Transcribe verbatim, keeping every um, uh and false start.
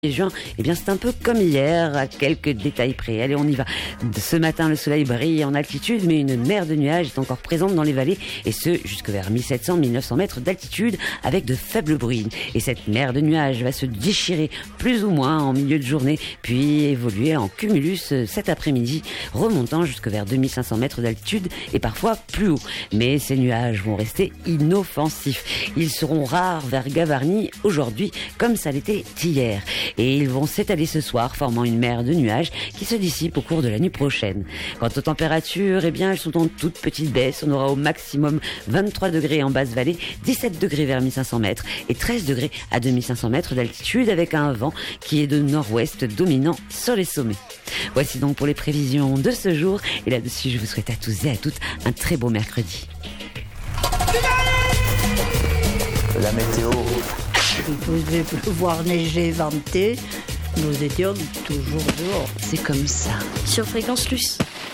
Et juin, eh bien c'est un peu comme hier, à quelques détails près. Allez, on y va. Ce matin, le soleil brille en altitude, mais une mer de nuages est encore présente dans les vallées, et ce, jusque vers mille sept cents à mille neuf cents mètres d'altitude, avec de faibles bruines. Et cette mer de nuages va se déchirer plus ou moins en milieu de journée, puis évoluer en cumulus cet après-midi, remontant jusque vers deux mille cinq cents mètres d'altitude, et parfois plus haut. Mais ces nuages vont rester inoffensifs. Ils seront rares vers Gavarnie aujourd'hui, comme ça l'était hier. Et ils vont s'étaler ce soir, formant une mer de nuages qui se dissipe au cours de la nuit prochaine. Quant aux températures, eh bien, elles sont en toute petite baisse. On aura au maximum vingt-trois degrés en basse vallée, dix-sept degrés vers mille cinq cents mètres et treize degrés à deux mille cinq cents mètres d'altitude, avec un vent qui est de nord-ouest dominant sur les sommets. Voici donc pour les prévisions de ce jour. Et là-dessus, je vous souhaite à tous et à toutes un très beau mercredi. La météo. Il pouvait pleuvoir, neiger, venter. Nous étions toujours dehors. C'est comme ça. Sur Fréquence Luce.